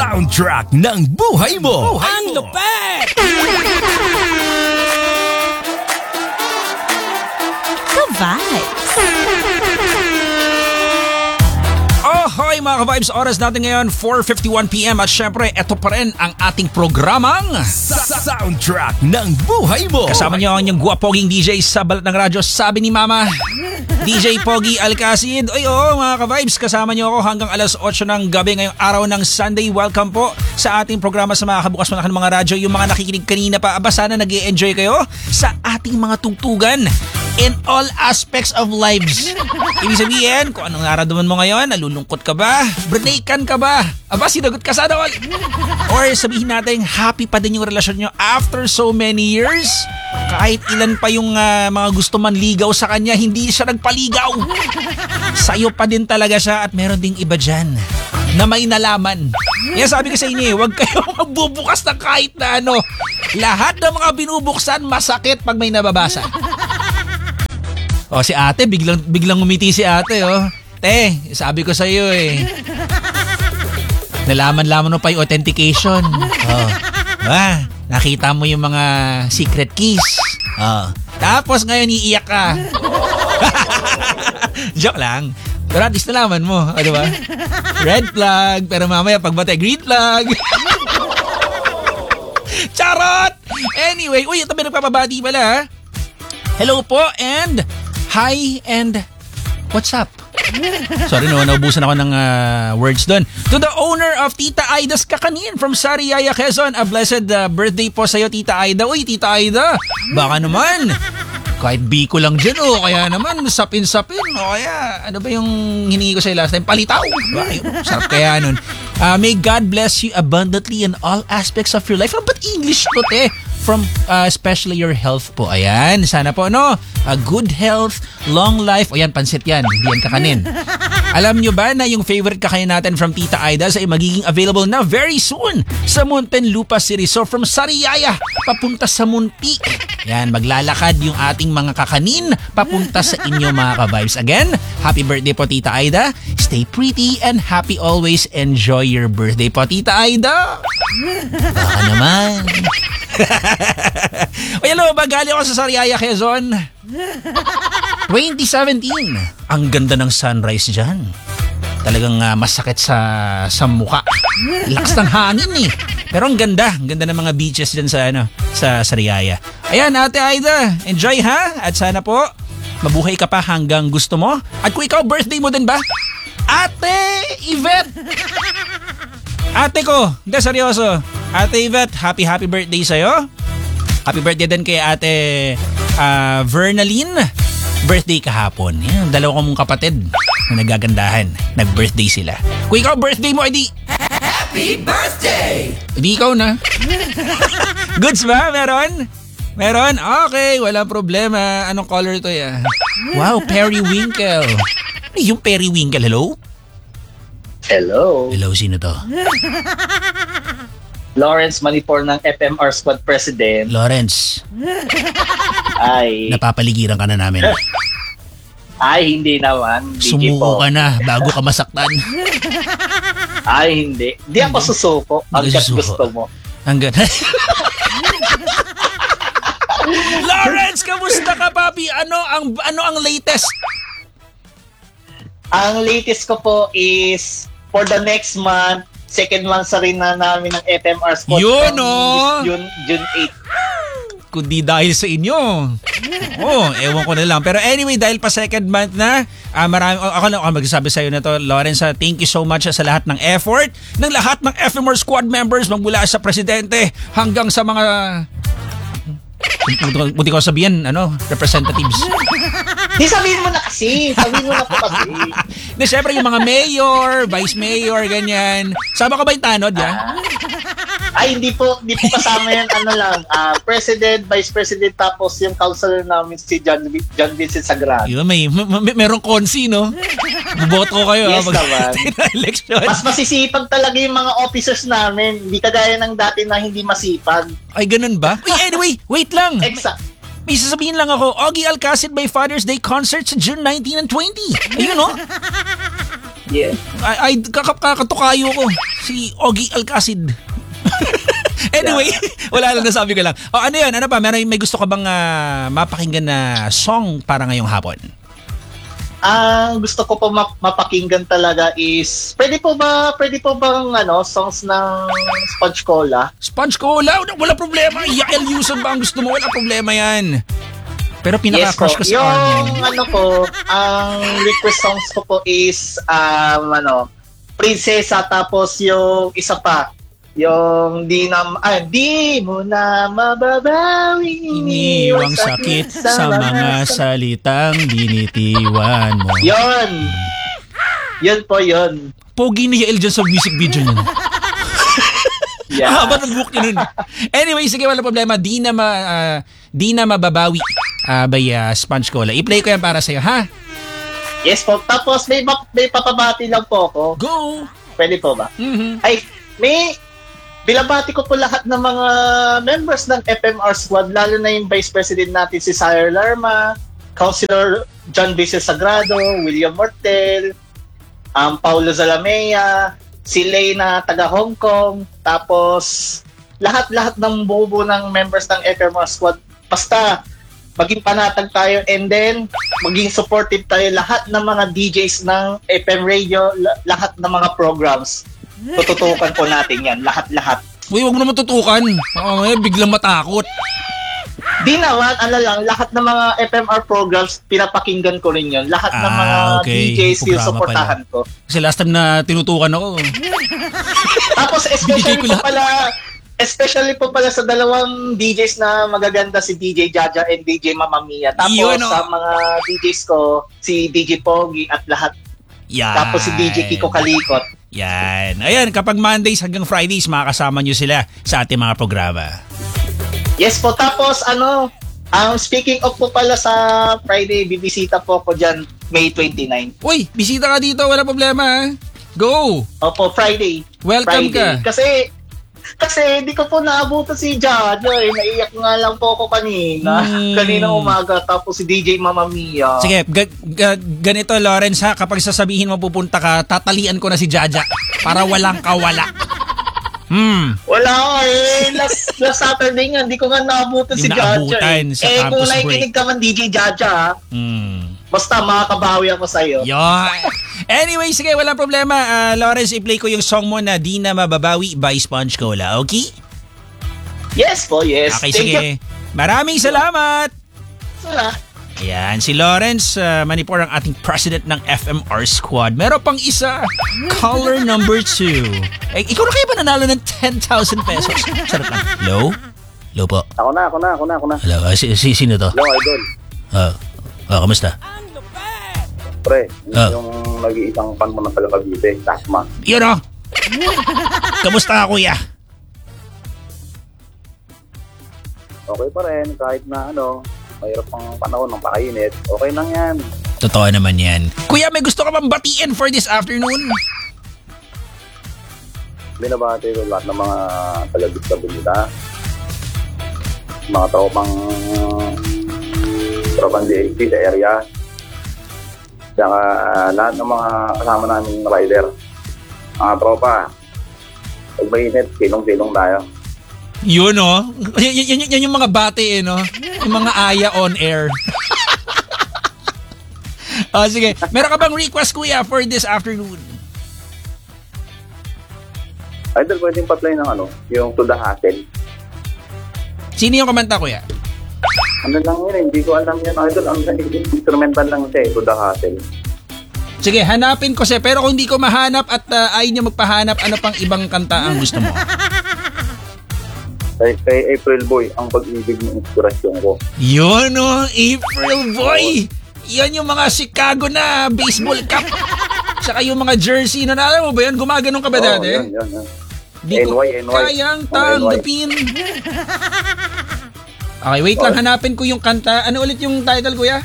Soundtrack ng buhay mo. Ang lupet! Ka-vibes! Ahoy mga ka-vibes! Oras natin ngayon, 4:51pm at syempre, eto pa rin ang ating programang Soundtrack ng buhay mo. kasama niyo ang inyong guwapoging DJ sa balat ng radyo, sabi ni Mama, DJ Pogi Alcacid. Oy, mga ka-vibes, kasama niyo ako hanggang alas 8 ng gabi ngayong araw ng Sunday. Welcome po sa ating programa sa mga kabukas mga ng mga radyo. Yung mga nakikinig kanina pa, sana nag-i-enjoy kayo sa ating mga tugtugan in all aspects of lives. Ibig sabihin, kung anong nararamdaman mo ngayon, nalulungkot ka ba? Breakan ka ba? Sinagot ka sana all. Or sabihin natin, happy pa din yung relasyon nyo after so many years. Kahit ilan pa yung mga gusto man ligaw sa kanya, hindi siya nagpaligaw. Sa'yo pa din talaga siya at meron ding iba dyan na may nalaman. Kaya sabi ko sa inyo, huwag kayong magbubukas ng kahit na ano. Lahat ng mga binubuksan, masakit pag may nababasa. Si ate, biglang umiti si ate, Te, sabi ko sa iyo nalaman-laman mo pa yung authentication. Nakita mo yung mga secret keys. Tapos ngayon iiyak ka. Joke lang. Pero at least nalaman mo, diba? Red flag, pero mamaya pagbate, green flag. Charot! Anyway, ito may nagpapabati pala, Hello po and hi and what's up? Sorry, naubusan ako ng words doon. To the owner of Tita Aida's Kakanin from Sariaya, Quezon. A blessed birthday po sa'yo, Tita Aida. Uy, Tita Aida, baka naman kahit biko lang dyan, kaya naman sapin-sapin, kaya ano ba yung hiningi ko sa'yo last time? Palitaw. Sarap kaya nun. May God bless you abundantly in all aspects of your life. Ba't English to, te? From especially your health po. Ayan, sana po, good health, long life. Ayan, pansit yan. Hindi yan kakanin. Alam nyo ba na yung favorite kakanin natin from Tita Aida ay magiging available na very soon sa Muntinlupa City. So from Sariaya, papunta sa Muntik. Yan, maglalakad yung ating mga kakanin papunta sa inyo mga ka-vibes. Again, happy birthday po Tita Aida. Stay pretty and happy always. Enjoy your birthday po Tita Aida. Baka naman. Hello, bagali ako sa Sariaya, Quezon. 2017. Ang ganda ng sunrise dyan. Talagang masakit sa muka. Lakas ng hangin Pero ang ganda ng mga beaches dyan sa Sariaya. Ayan, Ate Aida, enjoy ha? At sana po, mabuhay ka pa hanggang gusto mo. At kung ikaw, birthday mo din ba? Ate Yvette! Ate ko, hindi seryoso. Ate Yvette, happy birthday sa'yo. Happy birthday din kay Ate Vernaline. Birthday kahapon. Yan, dalawa ko mong kapatid na nagagandahan. Nag-birthday sila. Kung ikaw birthday mo, edi happy birthday! Edi ikaw na. Goods ba? Meron? Okay, walang problema. Anong color to ya? Wow, periwinkle. Ano yung periwinkle? Hello? Hello, sino to? Lawrence Manipor ng FMR Squad President. Lawrence. Ay. Napapaligiran ka na namin. Ay, hindi naman. Sumuko ka na bago ka masaktan. Ay, hindi. Hindi ako susuko. Hanggat gusto mo. Hanggat. Lawrence, kamusta ka, papi? Ano ang latest? Ang latest ko po is for the next month, second month sa rin na namin ng FMR Sport. Yun, June 8. Kundi dahil sa inyo. Ewan ko na lang. Pero anyway, dahil pa second month na, ako magsasabi sa iyo na to, Lawrence, thank you so much sa lahat ng effort ng lahat ng FMR Squad members magmula sa presidente hanggang sa mga buti ko sabihin, representatives. Di sabihin mo na kasi. Sabihin mo na po kasi. Di, syempre yung mga mayor, vice mayor, ganyan. Sama ka ba yung tanod yan? Ay, hindi po kasama yan. President, vice president, tapos yung councilor namin si John Vincent Sagrado. Yun, merong konsi, no? Buboto ko kayo. Yes naman. Election. Mas masisipag talaga yung mga officers namin. Hindi kagaya ng dati na hindi masipag. Ay, ganun ba? Anyway, wait lang. Exact. May sasabihin lang ako, Ogie Alcacid by Father's Day concert sa June 19 and 20. Ayun, Yeah. Ay, kakatukayo ko. Si Ogie Alcacid. Anyway, wala lang, nasabi ko lang. O ano yun? Ano pa? May gusto ka bang mapakinggan na song para ngayong hapon? Ang gusto ko po mapakinggan talaga is, pwede po bang songs ng Sponge Cola? Sponge Cola? Wala problema. Yael Yuson ba ang gusto mo? Wala problema yan. Pero pinaka-crush ko sa yung Army. ang request songs ko po is, Prinsesa, tapos yung isa pa, yung di mo na mababawi Iniwang sakit sa mga salitang dinitiwan mo. Yun po yun. Pogi ni Yael dyan sa music video niya. Yeah. Haba ng book niya nun. Anyway, sige, wala problema. Di na mababawi by Sponge Cola. I-play ko yan para sa'yo, ha? Yes po. Tapos may papabati lang po ako. Go! Pwede po ba? Mm-hmm. Ay, bilabati ko po lahat ng mga members ng FMR Squad, lalo na yung Vice President natin si Sire Larma, Councilor John Vice Sagrado, William Mortel, Paulo Zalamea, si Leyna taga Hong Kong, tapos lahat ng buo ng members ng FMR Squad. Basta maging panatag tayo, and then maging supportive tayo, lahat ng mga DJs ng FM radio, lahat ng mga programs. Tututukan po natin yan, lahat-lahat. Uy, wag mo naman tutukan. Biglang matakot. Di naman, lahat ng mga FMR programs, pinapakinggan ko rin yun. Lahat ng mga DJs yung supportahan ko. Kasi last time na tinutukan ako. Tapos especially po pala sa dalawang DJs na magaganda, si DJ Jaja and DJ Mama Mia. Tapos sa mga DJs ko, si DJ Pogi at lahat. Yan. Tapos si DJ Kiko Kalikot. Yan. Ayan, kapag Mondays hanggang Fridays, makakasama nyo sila sa ating mga programa. Yes po. Tapos speaking of po pala sa Friday, bibisita po ako dyan May 29. Uy, bisita ka dito. Wala problema. Go! Opo, Friday. Welcome Friday. ka. Kasi hindi ko po naabutan si Jaja eh. Naiyak nga lang po ako kanina. Kanina umaga. Tapos si DJ Mama Mia. Sige, ganito Lawrence ha. Kapag sasabihin mo pupunta ka, tatalian ko na si Jaja para walang kawala. Wala eh. Last Saturday nga, hindi ko nga naabutan si Jaja eh. Kung nakikinig ka man DJ Jaja basta makakabawi ako sa'yo. Anyway, sige, walang problema. Lawrence, i-play ko yung song mo na Di na Mababawi by Sponge Cola, okay? Yes po, yes. Okay, Thank sige. you. Maraming salamat. Wala. Ayan, si Lawrence Manipur ang ating president ng FMR Squad. Meron pang isa, caller number 2. Ikaw na kayo ba nanalo ng 10,000 pesos? Sarap lang. Hello? Hello po. Ako na. Hello, sino to? Hello, idol. Kamusta? Pre, yung nag-iisang fan mo ng Cavite, Tasma. Yun o. Kamusta kuya? Okay pa rin, kahit na mahirap pang panahon ng pakainit, okay lang yan. Totoo naman yan. Kuya, may gusto ka bang batiin for this afternoon? Binabati ko lahat ng mga taga-disabilita, mga tropang DXP sa area, saka lahat ng mga kasama naming rider, mga tropa. Pag mainit, silong-silong tayo. Yun yan yung mga bati no? Yung mga aya on air. Sige, meron ka bang request kuya for this afternoon? Idol, pwedeng pa-play ng yung To The Hustle. Sino yung kumanta kuya? Ano lang yun, hindi ko alam yan, idol. Ang instrumental lang siya, To The Hustle. Sige, hanapin ko siya. Pero kung hindi ko mahanap at ayaw niya magpahanap, ano pang ibang kanta ang gusto mo? Kay April Boy, ang pag-ibig ng inspirasyon ko. Yun April Boy! Yan yung mga Chicago na baseball cap. Saka yung mga jersey na alam mo ba yan? Gumaganon ka ba dati? Yan. Di ko kayang tanggapin. Okay, wait lang. Hanapin ko yung kanta. Ano ulit yung title, kuya?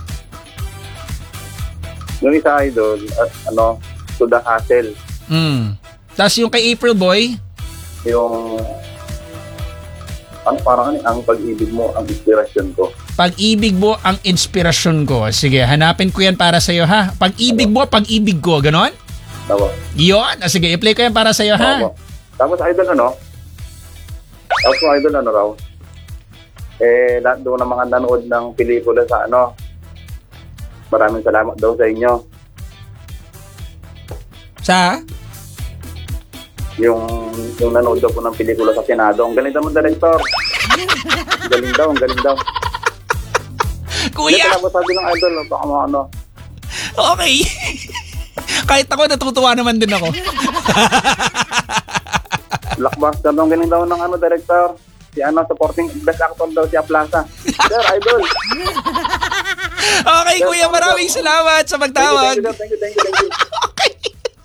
Yung isa, idol, To The Hustle. Tapos yung kay April Boy? Yung ang pag-ibig mo, ang inspirasyon ko. Pag-ibig mo, ang inspirasyon ko. Sige, hanapin ko yan para sa'yo, ha? Pag-ibig mo, pag-ibig ko. Ganon? Tapos, Yun. Sige, i-play ko yan para sa'yo, ha? opo. Tapos idol raw, lahat doon ng mga nanood ng pelikula sa maraming salamat daw sa inyo. Sa? Yung nanood daw po ng pelikula sa Senado. Ang galing daw ng director. Ang galing daw. Kuya! Hindi, talaga sabi ng idol, baka mga Okay. Kahit ako, natutuwa naman din ako. Blockbuster daw, galing daw ng director. Si supporting best actor daw si Aplaza. Sir, idol. Okay, kuya, maraming salamat sa pagtawag. Thank you. Okay.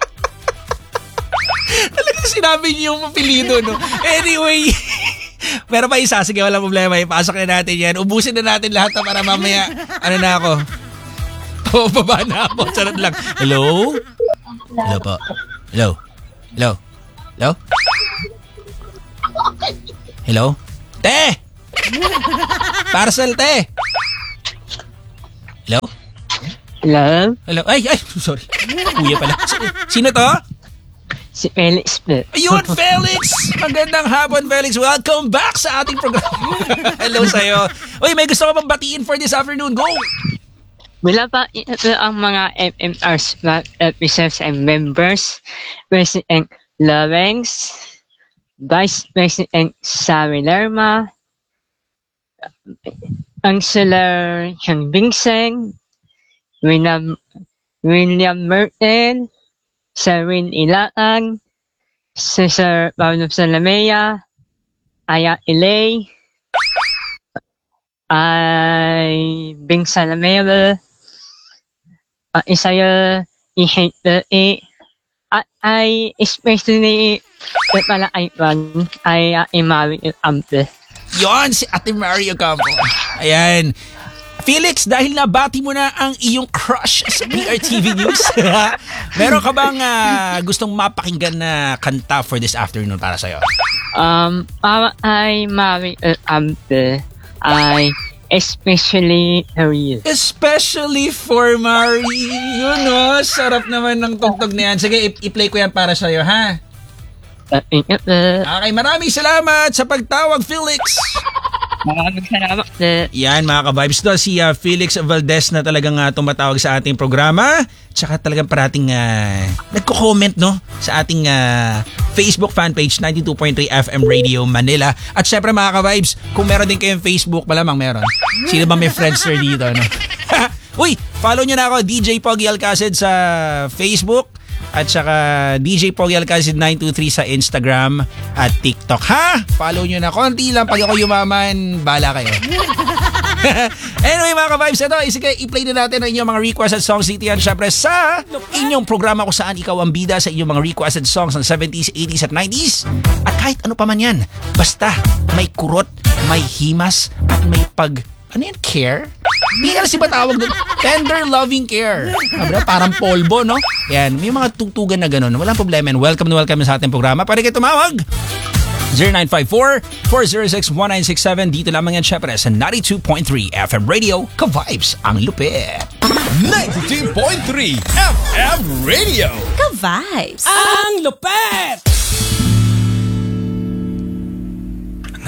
Talagang sinabi niyo yung apelido, no? Anyway, pero pa isa, sige, walang problema. Ipasok na natin yan. Ubusin na natin lahat para mamaya, na ako? Baba na ako. Sarap lang. Hello? Hello po. Hello? Hello? Te! Parcel, te! Hello? Hello? Ay, sorry. Kuya pala. Sino to? Si Felix po. Ayun, Felix! Magandang hapon, Felix. Welcome back sa ating program. Hello sa'yo. Uy, may gusto ka bang batiin for this afternoon? Go! Wala pa ito ang mga FMR SWAT officers and members, President Lawrence, Vice President Sari Lerma, Councilor Sean Vincent, William Mertel, Sarin Ilaan, Cesar Paulo Salamea, Aya Ilay, ay Bing Salamea, Isaiah Ihete, at ay especially pala ay Imari Ampe. Yon, si Ate Mario Campo. Ayan. Felix, dahil nabati mo na ang iyong crush sa BRTV News, meron ka bang gustong mapakinggan na kanta for this afternoon para sa'yo? Para ay Mari Ampe, ay especially for you. Especially for Mari. Yun, no? Sarap naman ng tugtog na yan. Sige, i-play ko yan para sa'yo, ha? Okay, maraming salamat sa pagtawag, Felix. Maraming salamat po. Yan, mga ka-vibes, to si Felix Valdez na talagang tumatawag sa ating programa. Tsaka talagang parating nagko-comment, no, sa ating Facebook fanpage 92.3 FM Radio Manila. At syempre, mga ka-vibes, kung meron din kayong Facebook, malamang meron. Sino ba may friendster dito, no? Uy, follow nyo na ako, DJ Pogi Alcacid sa Facebook. At saka DJ Pogi Alcacid 923 sa Instagram at TikTok. Ha? Follow nyo na. Konti lang. Pag ako yumaman, bala kayo. Anyway, mga ka-vibes, ito, i-play na natin ang inyong mga requested songs dito yan. Syempre sa inyong programa kung saan ikaw ang bida sa inyong mga requested songs ng 70s, 80s at 90s. At kahit ano pa man yan, basta may kurot, may himas, at may care? Hindi ka na siya tawag doon. Tender loving care. Parang polvo, no? Yan, may mga tutugan na gano'n. Walang problema. And welcome sa ating programa. Pwede kayo tumawag. 0954-406-1967. Dito lamang yan, syempre, sa 92.3 FM Radio. Ka-vibes ang lupit. 92.3 FM Radio. Ka-vibes. Ang lupit!